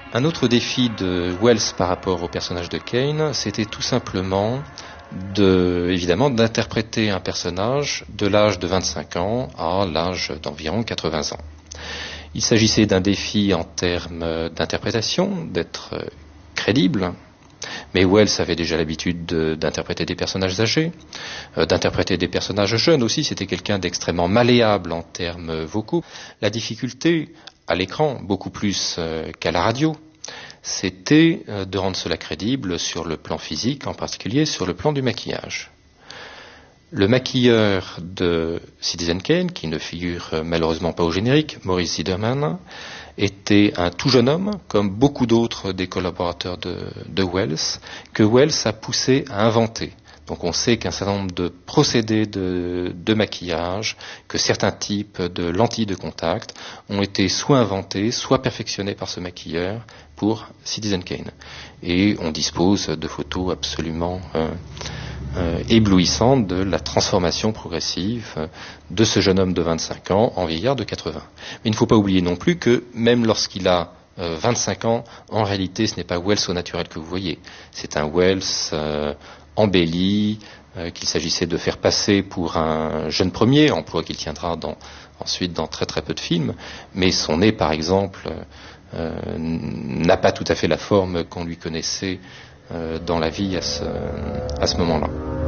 Un autre défi de Wells par rapport au personnage de Kane, c'était tout simplement évidemment d'interpréter un personnage de l'âge de 25 ans à l'âge d'environ 80 ans. Il s'agissait d'un défi en termes d'interprétation, d'être crédible, mais Wells avait déjà l'habitude d'interpréter des personnages âgés, d'interpréter des personnages jeunes aussi. C'était quelqu'un d'extrêmement malléable en termes vocaux. La difficulté à l'écran, beaucoup plus qu'à la radio, c'était de rendre cela crédible sur le plan physique, en particulier sur le plan du maquillage. Le maquilleur de Citizen Kane, qui ne figure malheureusement pas au générique, Maurice Siderman, était un tout jeune homme, comme beaucoup d'autres des collaborateurs de Wells, que Wells a poussé à inventer. Donc on sait qu'un certain nombre de procédés de maquillage, que certains types de lentilles de contact ont été soit inventés, soit perfectionnés par ce maquilleur pour Citizen Kane. Et on dispose de photos absolument éblouissantes de la transformation progressive de ce jeune homme de 25 ans en vieillard de 80. Mais il ne faut pas oublier non plus que même lorsqu'il a 25 ans, en réalité ce n'est pas Wells au naturel que vous voyez. C'est un Wells embelli, qu'il s'agissait de faire passer pour un jeune premier, emploi qu'il tiendra ensuite dans très très peu de films, mais son nez par exemple n'a pas tout à fait la forme qu'on lui connaissait dans la vie à ce moment-là.